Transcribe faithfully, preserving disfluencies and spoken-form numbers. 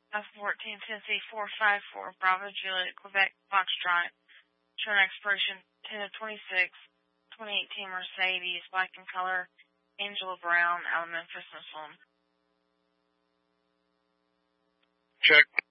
Alpha fourteen, Tennessee four five four, Bravo Juliet, Quebec Foxtrot. Showing expiration ten of twenty-six, twenty eighteen Mercedes, black in color, Angela Brown, out of Memphis, Muslim. Check.